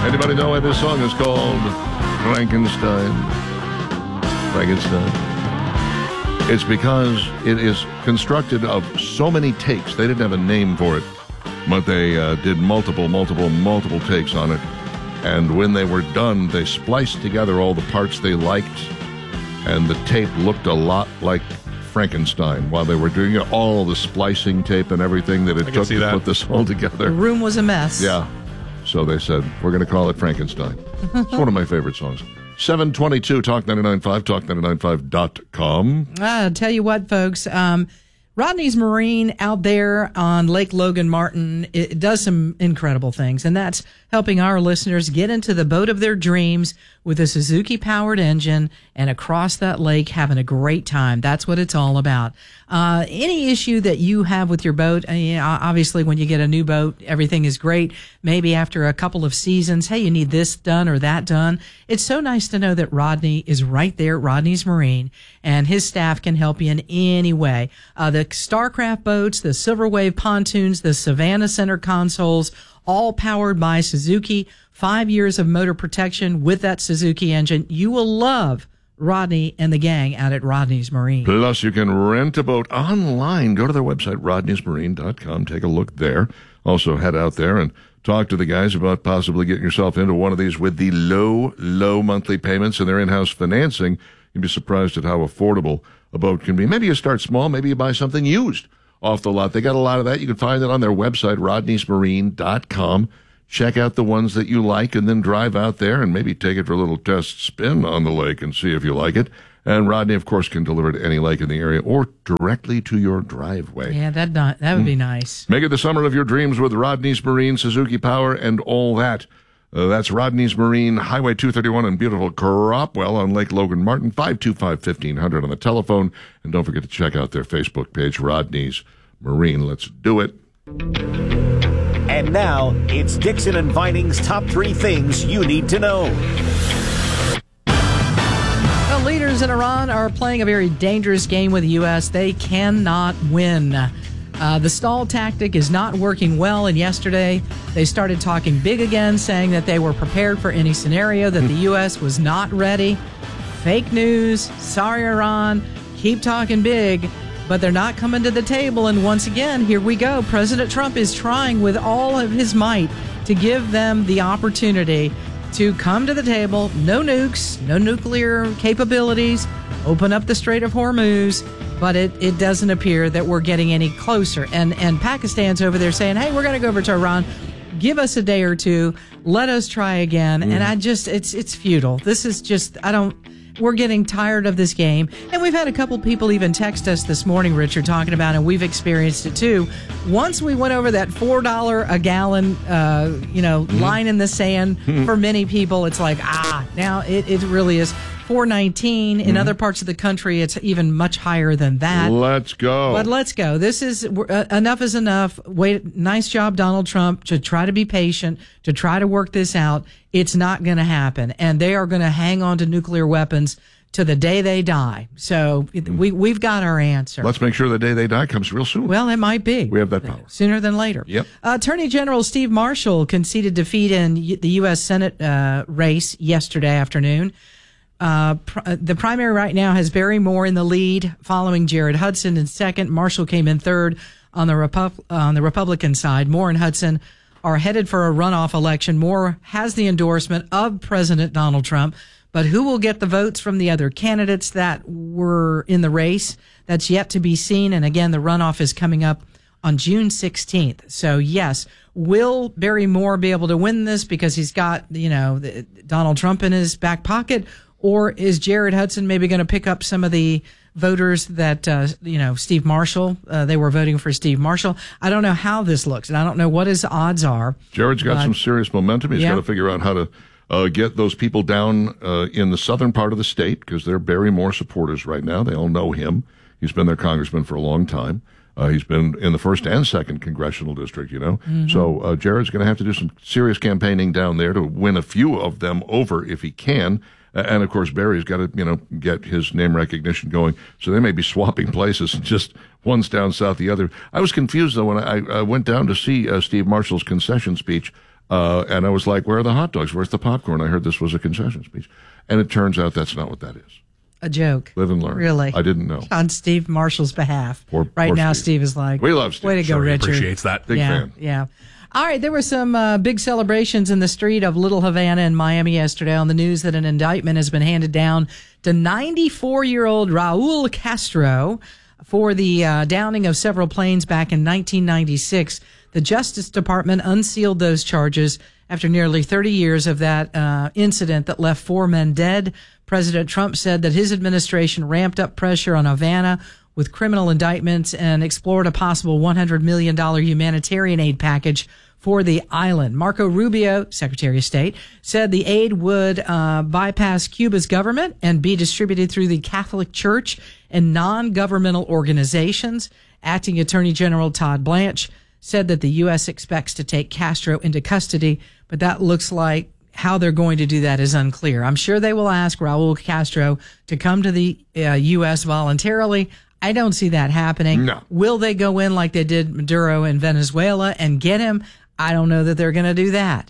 Anybody know why this song is called Frankenstein? It's because it is constructed of so many takes. They didn't have a name for it, but they did multiple takes on it. And when they were done, they spliced together all the parts they liked, and the tape looked a lot like Frankenstein while they were doing it. All the splicing tape and everything that it took to put this all together. The room was a mess. Yeah. So they said, we're going to call it Frankenstein. It's one of my favorite songs. 722 Talk 99.5, talk995.com. I'll tell you what, folks. Rodney's Marine out there on Lake Logan Martin, it does some incredible things, and that's helping our listeners get into the boat of their dreams with a Suzuki-powered engine and across that lake having a great time. That's what it's all about. Any issue that you have with your boat, obviously when you get a new boat, everything is great. Maybe after a couple of seasons, hey, you need this done or that done. It's so nice to know that Rodney is right there at Rodney's Marine, and his staff can help you in any way. The Starcraft boats, the Silver Wave pontoons, the Savannah Center consoles, all powered by Suzuki. 5 years of motor protection with that Suzuki engine. You will love Rodney and the gang out at Rodney's Marine. Plus, you can rent a boat online. Go to their website, rodneysmarine.com. Take a look there. Also, head out there and talk to the guys about possibly getting yourself into one of these with the low monthly payments and their in-house financing. You'd be surprised at how affordable a boat can be. Maybe you start small. Maybe you buy something used off the lot. They got a lot of that. You can find it on their website, rodneysmarine.com. Check out the ones that you like and then drive out there and maybe take it for a little test spin on the lake and see if you like it. And Rodney, of course, can deliver it to any lake in the area or directly to your driveway. Yeah, that would be nice. Make it the summer of your dreams with Rodney's Marine, Suzuki Power, and all that. That's Rodney's Marine, Highway 231 in beautiful Cropwell on Lake Logan Martin, 525-1500 on the telephone. And don't forget to check out their Facebook page, Rodney's Marine. Let's do it. And now, it's Dixon and Vining's top 3 things you need to know. Well, leaders in Iran are playing a very dangerous game with the U.S. They cannot win. The stall tactic is not working well, and yesterday they started talking big again, saying that they were prepared for any scenario, that the U.S. was not ready. Fake news. Sorry, Iran. Keep talking big. But they're not coming to the table, and once again, here we go. President Trump is trying with all of his might to give them the opportunity to come to the table. No nukes, no nuclear capabilities, open up the Strait of Hormuz, but it doesn't appear that we're getting any closer. And Pakistan's over there saying, hey, we're going to go over to Iran. Give us a day or two. Let us try again. And it's futile. This is just, we're getting tired of this game. And we've had a couple people even text us this morning, Richard, talking about, and we've experienced it too. Once we went over that $4 a gallon, line in the sand for many people, it's like, now it really is $4.19. In other parts of the country, it's even much higher than that. Let's go. But let's go. This is enough is enough. Nice job, Donald Trump, to try to be patient, to try to work this out. It's not going to happen. And they are going to hang on to nuclear weapons to the day they die. So we've got our answer. Let's make sure the day they die comes real soon. Well, it might be. We have that power. Sooner than later. Yep. Attorney General Steve Marshall conceded defeat in the U.S. Senate race yesterday afternoon. The primary right now has Barry Moore in the lead, following Jared Hudson in second. Marshall came in third on the Republican side. Moore and Hudson are headed for a runoff election. Moore has the endorsement of President Donald Trump, but who will get the votes from the other candidates that were in the race? That's yet to be seen. And again, the runoff is coming up on June 16th. So yes, will Barry Moore be able to win this because he's got, Donald Trump in his back pocket? Or is Jared Hudson maybe going to pick up some of the voters that, Steve Marshall, they were voting for Steve Marshall? I don't know how this looks, and I don't know what his odds are. Jared's got some serious momentum. He's got to figure out how to get those people down in the southern part of the state, because they're Barry Moore supporters right now. They all know him. He's been their congressman for a long time. He's been in the 1st and 2nd congressional district, Mm-hmm. So Jared's going to have to do some serious campaigning down there to win a few of them over if he can. And, of course, Barry's got to, get his name recognition going. So they may be swapping places, and just one's down south, the other. I was confused, though, when I went down to see Steve Marshall's concession speech. And I was like, where are the hot dogs? Where's the popcorn? I heard this was a concession speech. And it turns out that's not what that is. A joke. Live and learn. Really? I didn't know. On Steve Marshall's behalf. Poor now, Steve. Steve is like, we love Steve. Way to go, Richard. Appreciates that. Big fan. Yeah. All right, there were some big celebrations in the street of Little Havana in Miami yesterday on the news that an indictment has been handed down to 94-year-old Raul Castro for the downing of several planes back in 1996. The Justice Department unsealed those charges after nearly 30 years of that incident that left 4 men dead. President Trump said that his administration ramped up pressure on Havana with criminal indictments and explored a possible $100 million humanitarian aid package for the island. Marco Rubio, Secretary of State, said the aid would bypass Cuba's government and be distributed through the Catholic Church and non-governmental organizations. Acting Attorney General Todd Blanche said that the U.S. expects to take Castro into custody, but that looks like how they're going to do that is unclear. I'm sure they will ask Raul Castro to come to the U.S. voluntarily. I don't see that happening. No. Will they go in like they did Maduro in Venezuela and get him? I don't know that they're going to do that.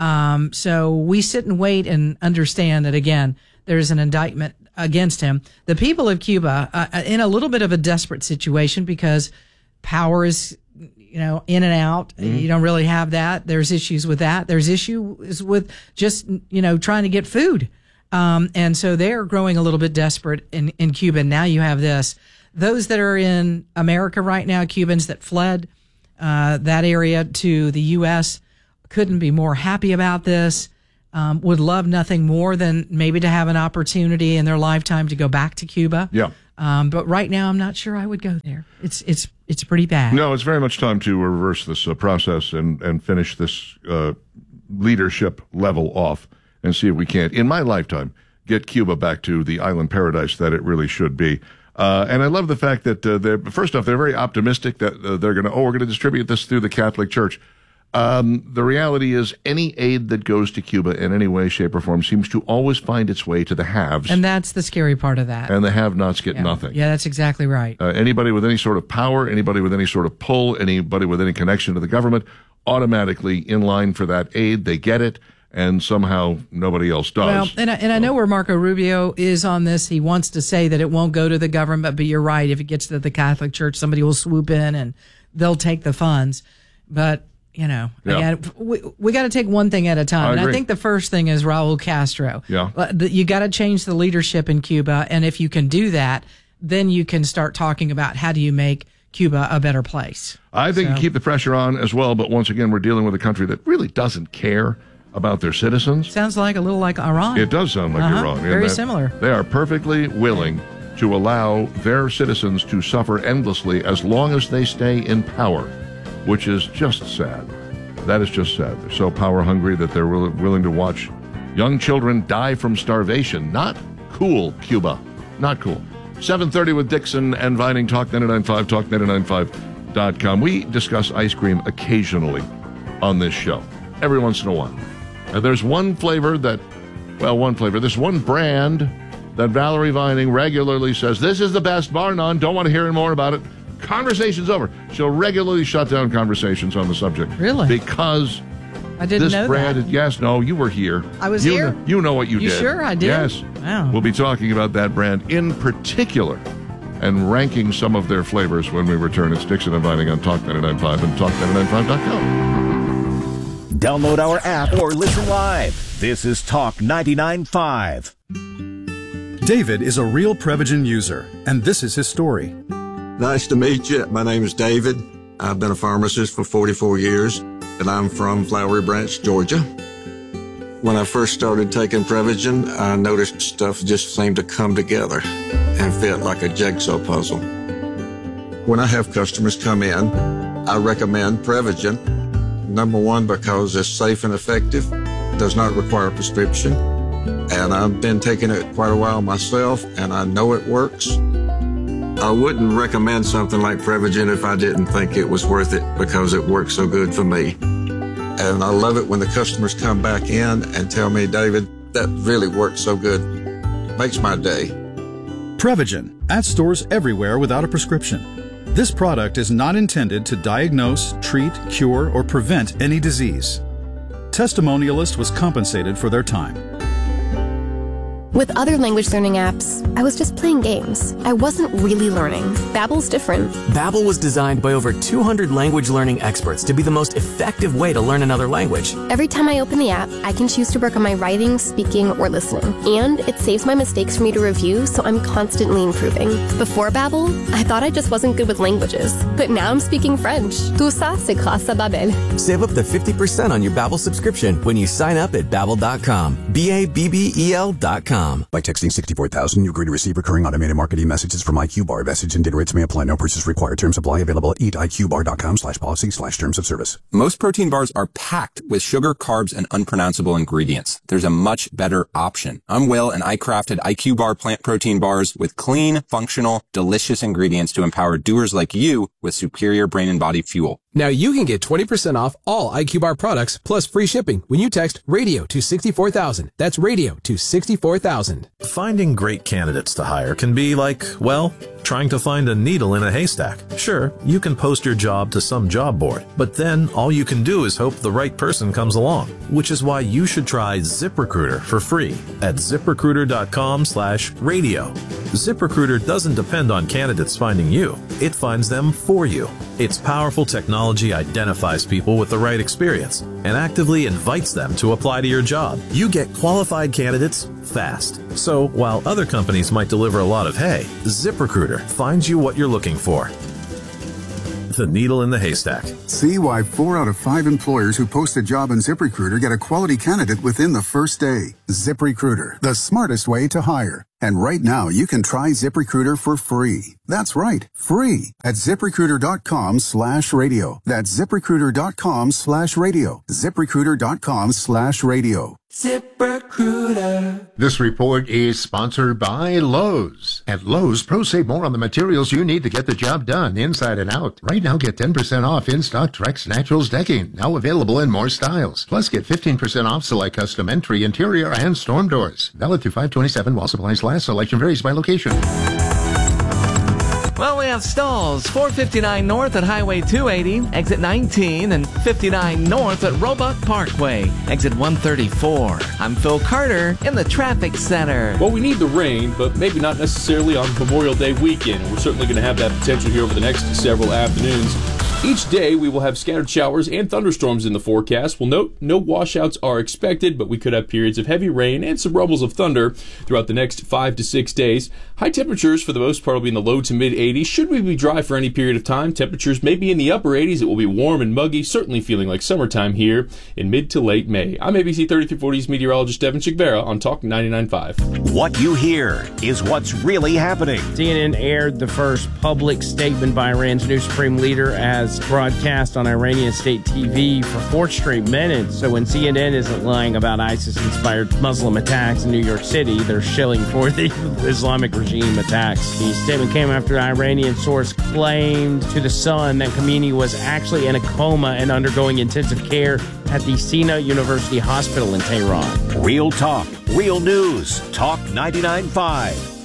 So we sit and wait and understand that, again, there's an indictment against him. The people of Cuba in a little bit of a desperate situation because power is, in and out. Mm-hmm. You don't really have that. There's issues with that. There's issues with just, trying to get food. And so they're growing a little bit desperate in Cuba. Now you have this. Those that are in America right now, Cubans that fled that area to the U.S., couldn't be more happy about this, would love nothing more than maybe to have an opportunity in their lifetime to go back to Cuba. Yeah. But right now, I'm not sure I would go there. It's pretty bad. No, it's very much time to reverse this process and finish this leadership level off and see if we can't, in my lifetime, get Cuba back to the island paradise that it really should be. And I love the fact that they're very optimistic that we're going to distribute this through the Catholic Church. The reality is any aid that goes to Cuba in any way, shape, or form seems to always find its way to the haves. And that's the scary part of that. And the have-nots get nothing. Yeah, that's exactly right. Anybody with any sort of power, anybody with any sort of pull, anybody with any connection to the government, automatically in line for that aid, they get it. And somehow nobody else does. Well, and I know where Marco Rubio is on this. He wants to say that it won't go to the government, but you're right. If it gets to the Catholic Church, somebody will swoop in and they'll take the funds. But, again, we got to take one thing at a time. I think the first thing is Raul Castro. Yeah. You got to change the leadership in Cuba. And if you can do that, then you can start talking about how do you make Cuba a better place. I think you keep the pressure on as well. But once again, we're dealing with a country that really doesn't care about their citizens. Sounds like a little like Iran. It does sound like Iran. Very similar. They are perfectly willing to allow their citizens to suffer endlessly as long as they stay in power, which is just sad. That is just sad. They're so power hungry that they're willing to watch young children die from starvation. Not cool, Cuba. Not cool. 7:30 with Dixon and Vining, Talk 99.5, talk995.com. We discuss ice cream occasionally on this show, every once in a while. There's one brand that Valerie Vining regularly says, this is the best, bar none, don't want to hear any more about it. Conversation's over. She'll regularly shut down conversations on the subject. Really? Because I didn't know that. Yes, no, you were here. I was here? You know what you did. You sure I did? Yes. Wow. We'll be talking about that brand in particular and ranking some of their flavors when we return. It's Dixon and Vining on Talk 99.5 and talk995.com. Download our app or listen live. This is Talk 99.5. David is a real Prevagen user, and this is his story. Nice to meet you. My name is David. I've been a pharmacist for 44 years, and I'm from Flowery Branch, Georgia. When I first started taking Prevagen, I noticed stuff just seemed to come together and fit like a jigsaw puzzle. When I have customers come in, I recommend Prevagen. Number one, because it's safe and effective, does not require a prescription, and I've been taking it quite a while myself, and I know it works. I wouldn't recommend something like Prevagen if I didn't think it was worth it because it works so good for me. And I love it when the customers come back in and tell me, David, that really works so good. Makes my day. Prevagen, at stores everywhere without a prescription. This product is not intended to diagnose, treat, cure, or prevent any disease. Testimonialist was compensated for their time. With other language learning apps, I was just playing games. I wasn't really learning. Babbel's different. Babbel was designed by over 200 language learning experts to be the most effective way to learn another language. Every time I open the app, I can choose to work on my writing, speaking, or listening. And it saves my mistakes for me to review, so I'm constantly improving. Before Babbel, I thought I just wasn't good with languages. But now I'm speaking French. Tout ça, c'est grâce à Babbel. Save up to 50% on your Babbel subscription when you sign up at Babbel.com. Babbel.com. By texting 64,000, you agree to receive recurring automated marketing messages from IQ Bar. Message and data rates may apply. No purchase required. Terms apply. Available at eatiqbar.com/policy/terms of service. Most protein bars are packed with sugar, carbs, and unpronounceable ingredients. There's a much better option. I'm Will, and I crafted IQ Bar plant protein bars with clean, functional, delicious ingredients to empower doers like you with superior brain and body fuel. Now you can get 20% off all IQ Bar products plus free shipping when you text radio to 64,000. That's radio to 64,000. Finding great candidates to hire can be like, well, trying to find a needle in a haystack. Sure, you can post your job to some job board, but then all you can do is hope the right person comes along, which is why you should try ZipRecruiter for free at ZipRecruiter.com/radio. ZipRecruiter doesn't depend on candidates finding you. It finds them for you. Its powerful technology identifies people with the right experience and actively invites them to apply to your job. You get qualified candidates fast. So while other companies might deliver a lot of hay, ZipRecruiter finds you what you're looking for. The needle in the haystack. See why 4 out of 5 employers who post a job on ZipRecruiter get a quality candidate within the first day. ZipRecruiter, the smartest way to hire. And right now, you can try ZipRecruiter for free. That's right, free at ZipRecruiter.com/radio. That's ZipRecruiter.com/radio. ZipRecruiter.com/radio. ZipRecruiter. This report is sponsored by Lowe's. At Lowe's, pros save more on the materials you need to get the job done, inside and out. Right now, get 10% off in-stock Trex Naturals decking, now available in more styles. Plus, get 15% off select custom entry, interior, and storm doors. Valid through 5/27 while supplies last. Selection varies by location. Well, we have stalls. 459 North at Highway 280, exit 19, and 59 North at Roebuck Parkway, exit 134. I'm Phil Carter in the traffic center. Well, we need the rain, but maybe not necessarily on Memorial Day weekend. We're certainly going to have that potential here over the next several afternoons. Each day, we will have scattered showers and thunderstorms in the forecast. We'll note no washouts are expected, but we could have periods of heavy rain and some rumbles of thunder throughout the next 5 to 6 days. High temperatures, for the most part, will be in the low to mid-80s. Should we be dry for any period of time, temperatures may be in the upper 80s. It will be warm and muggy, certainly feeling like summertime here in mid to late May. I'm ABC 3340's meteorologist Devin Chigvera on Talk 99.5. What you hear is what's really happening. CNN aired the first public statement by Iran's new supreme leader as broadcast on Iranian state TV for 4 straight minutes. So when CNN isn't lying about ISIS-inspired Muslim attacks in New York City, they're shilling for the Islamic regime attacks. The statement came after an Iranian source claimed to The Sun that Khamenei was actually in a coma and undergoing intensive care at the Sina University Hospital in Tehran. Real talk, real news. Talk 99.5.